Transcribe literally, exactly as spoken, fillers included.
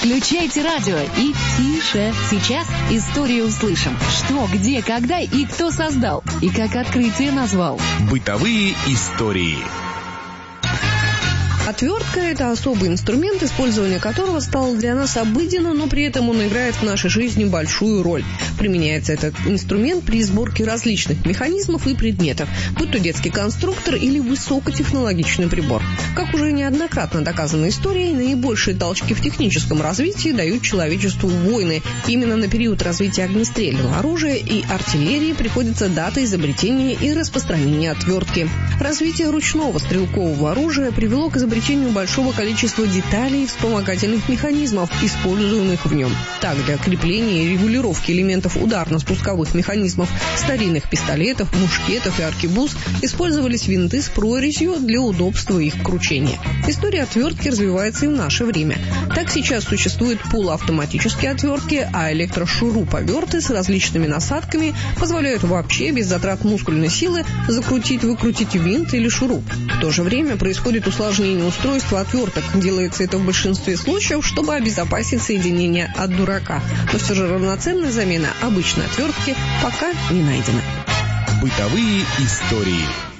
Включайте радио и тише. Сейчас историю услышим. Что, где, когда и кто создал. И как открытие назвал. Бытовые истории. Отвертка – это особый инструмент, использование которого стало для нас обыденным, но при этом он играет в нашей жизни большую роль. Применяется этот инструмент при сборке различных механизмов и предметов, будь то детский конструктор или высокотехнологичный прибор. Как уже неоднократно доказано историей, наибольшие толчки в техническом развитии дают человечеству войны. Именно на период развития огнестрельного оружия и артиллерии приходится дата изобретения и распространения отвертки. Развитие ручного стрелкового оружия привело к изобретению изобретению большого количества деталей и вспомогательных механизмов, используемых в нем. Так, для крепления и регулировки элементов ударно-спусковых механизмов старинных пистолетов, мушкетов и аркебуз использовались винты с прорезью для удобства их кручения. История отвертки развивается и в наше время. Так сейчас существуют полуавтоматические отвертки, а электрошуруповерты с различными насадками позволяют вообще без затрат мускульной силы закрутить-выкрутить винт или шуруп. В то же время происходит усложнение устройства отверток. Делается это в большинстве случаев, чтобы обезопасить соединение от дурака. Но все же равноценная замена обычной отвертки пока не найдена. Бытовые истории.